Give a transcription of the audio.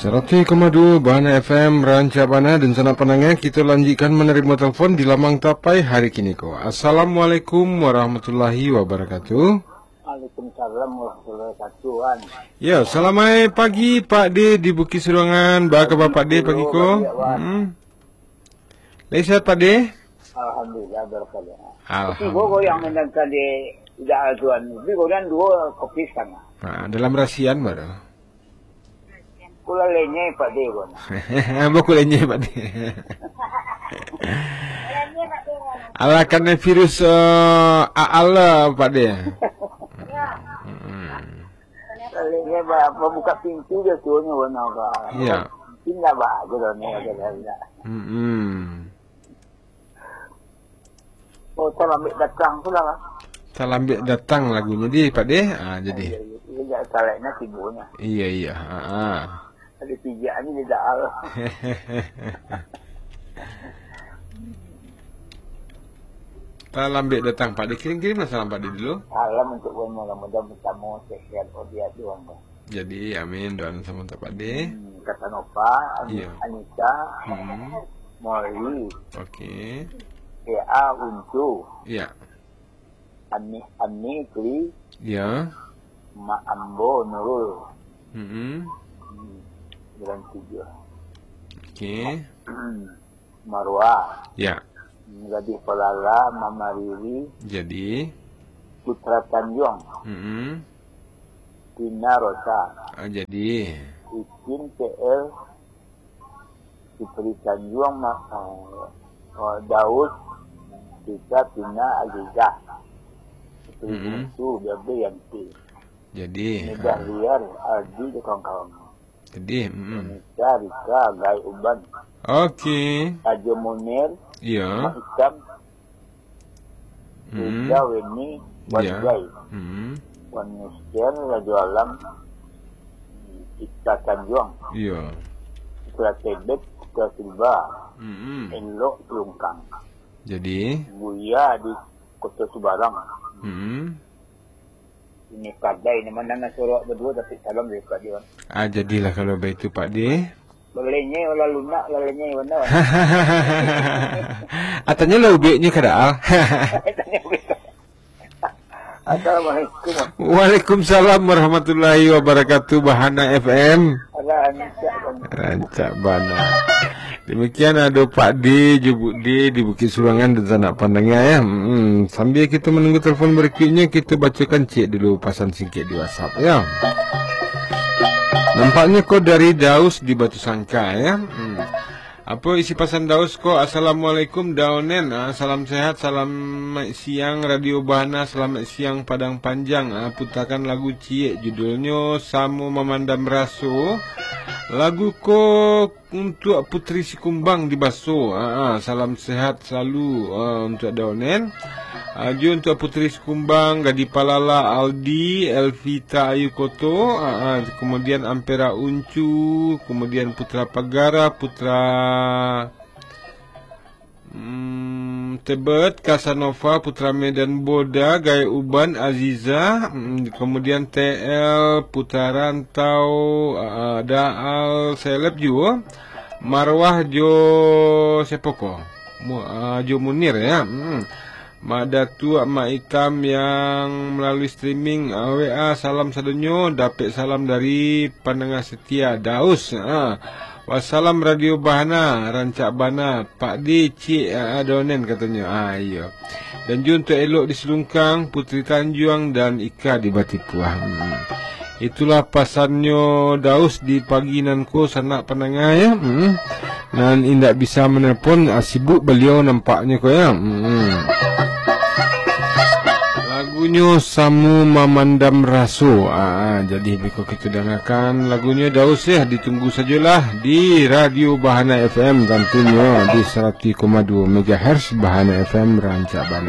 100,2 Bahana FM Ranca Bana dan sana pendengar, kita lanjutkan menerima telepon di Lamang Tapai hari kini ko. Assalamualaikum warahmatullahi wabarakatuh. Waalaikumsalam warahmatullahi wabarakatuh. Ya, selamat pagi Pak D di Bukit Seruangan. Bagaimana Pak D pagi ko? Lehat Pak D? Alhamdulillah berkali. Alhamdulillah. Ibu yang mendengar di tidak tuan. Ibu kan dua kopi sana. Nah, dalam rasian baru. Kula lenyai Pak D kon. Baku lenyai Pak D. Ala karena virus ala Pak D. Lenyai apa buka pintu dia tuanya warna apa? Iya. Tidak bah, gitu nih ada. Oh, terlambat datang tu lah. Terlambat datang lagunya di Pak D. Jadi. Iya, salahnya tibunya. Iya. Ada pijak ni tidak al. Terlambat datang Pak D. Kirim-kirimlah salam Pak D dulu. Salam untuk mudah-mudahan bertemu sehat dia doang. Jadi amin doa sama Pak D. Kata Nova, Iya. Anissa, Molly, Oke. Ea Uncu, Iya. Ani Kli, Ya. Mak Ambo Nurul, bulan 7. Oke. Marwah, Ya. Gadis Pelala, Mama Riri, Jadi. Putra Tanjung, Tina Rosa, Jadi. Ikin PL, Putri Tanjung, Daud, Tika Tina Azizah, Putri Uncu, Bebe Yanti. Jadi. Mudah liar, Aldi dan kawan-kawan. Jadi. Nisa, Rika, Gai Uban, Oke. Ajo Munir, Iya. Mak Ikam, Rika, Weni, Wan Iya. Gai, Hmm. Wan Mister, Rajo Alam, Ika Tanjung, Iya. Ika Tebet, Ika Silva, Elok Lungkang, Jadi. Buya di Kota Subarang. Ini kadai, ini mana nak suruh berdua tapi salam dari Pak Diwan. Jadilah kalau begitu Pak D. Bolehnya olah lunak, lalanya mana? Atanya lo ubeknya kada. Assalamualaikum. Waalaikumsalam warahmatullahi wabarakatuh. Bahana FM Ranca Bana. Demikian ada Pak D, Jubuk D di Bukit Seruangan dan Sanak Pandangnya ya. Sambil kita menunggu telefon berikutnya, kita bacakan cek dulu pesan singkat di WhatsApp ya. Nampaknya kok dari Daus di Batu Sangka ya. Apa isi pesan Daus kok? Assalamualaikum Daunen, salam sehat, salam siang Radio Bahana, selamat siang Padang Panjang. Putarkan lagu Cie, judulnya Samu Memandam Raso. Lagu ko untuk Putri Sikumbang di Baso. Salam sehat selalu untuk Daunen. Jo untuk Putri Sikumbang, Gadi Palala, Aldi, Elvita Ayu Koto, kemudian Ampera Uncu, kemudian Putra Pagara, Putra Tebet, Casanova, Putra Medan Boda, Gai Uban, Aziza, kemudian TL, Putra Rantau, Daal, Seleb juga, Marwah Jo Sepoko, Jo Munir ya. Mak Datu, Mak Ikam yang melalui streaming WA, salam sadonyo, dapat salam dari pendengar setia Daus. Wassalam Radio Bahana, Rancak Bana, Pak D, Cik Adonen katanya. Iya. Dan juga untuk elok di Selungkang, Putri Tanjung dan Ika di Batipuah. Itulah pasannya Daus di pagi nanko sanak pendengar ya. Dan tidak bisa menelpon, sibuk beliau nampaknya kok ya. Lagunya Samu Memandam Raso. Jadi biko kita dengarkan lagunya Daus ya. Ditunggu sajalah di Radio Bahana FM tentunya di 100,2 MHz Bahana FM Ranca Bana.